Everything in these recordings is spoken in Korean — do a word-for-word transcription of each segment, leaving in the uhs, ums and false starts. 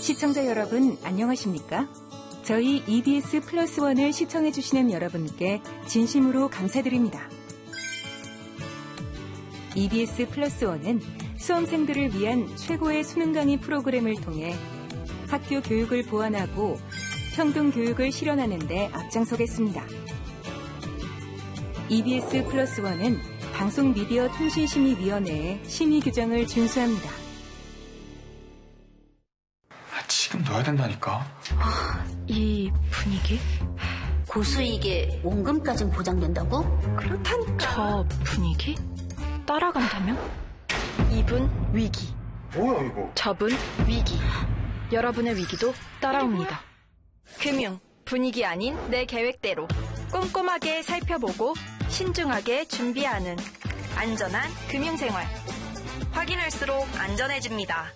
시청자 여러분, 안녕하십니까? 저희 이비에스 플러스 원을 시청해주시는 여러분께 진심으로 감사드립니다. 이비에스 플러스 원은 수험생들을 위한 최고의 수능 강의 프로그램을 통해 학교 교육을 보완하고 평등 교육을 실현하는 데 앞장서겠습니다. 이비에스 플러스 원은 방송미디어통신심의위원회의 심의 규정을 준수합니다. 지금 넣어야 된다니까. 아, 이 분위기? 고수익에 원금까진 보장된다고? 그렇다니까. 저 분위기? 따라간다면? 이분 위기. 뭐야 이거? 저분 위기. 여러분의 위기도 따라옵니다. 금융, 분위기 아닌 내 계획대로 꼼꼼하게 살펴보고 신중하게 준비하는 안전한 금융생활. 확인할수록 안전해집니다.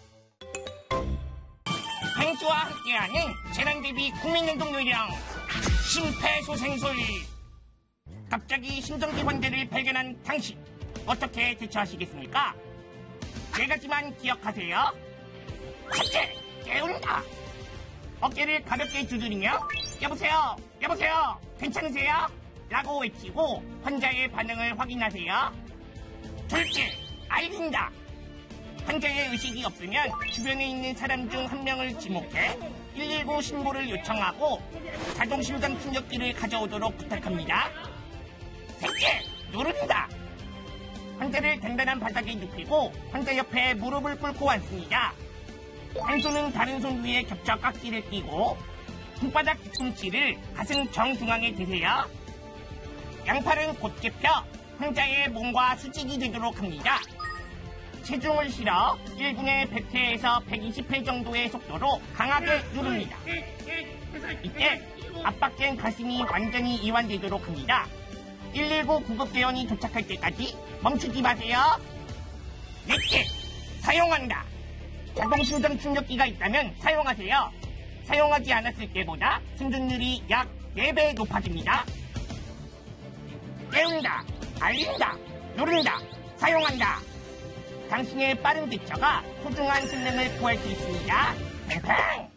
행수와 함께하는 재난대비 국민연동 요령 심폐소생술. 갑자기 심정지 환자를 발견한 당신 어떻게 대처하시겠습니까? 네 가지만 기억하세요. 첫째, 깨운다. 어깨를 가볍게 두드리며 여보세요, 여보세요, 괜찮으세요? 라고 외치고 환자의 반응을 확인하세요. 둘째, 알린다. 환자의 의식이 없으면 주변에 있는 사람 중 한 명을 지목해 일일구 신고를 요청하고 자동심장 충격기를 가져오도록 부탁합니다. 셋째, 누른다. 환자를 단단한 바닥에 눕히고 환자 옆에 무릎을 꿇고 앉습니다. 한 손은 다른 손 위에 겹쳐 깍지를 끼고 손바닥 뒤꿈치를 가슴 정중앙에 대세요. 양팔은 곧게 펴 환자의 몸과 수직이 되도록 합니다. 체중을 실어 일 분에 백 회에서 백이십 회 정도의 속도로 강하게 누릅니다. 이때 압박된 가슴이 완전히 이완되도록 합니다. 일일구 구급대원이 도착할 때까지 멈추지 마세요. 넷째, 사용한다. 자동심장 충격기가 있다면 사용하세요. 사용하지 않았을 때보다 생존율이 약 네 배 높아집니다. 깨운다, 알린다, 누른다, 사용한다. 당신의 빠른 대처가 소중한 생명을 구할 수 있습니다. 팽팽!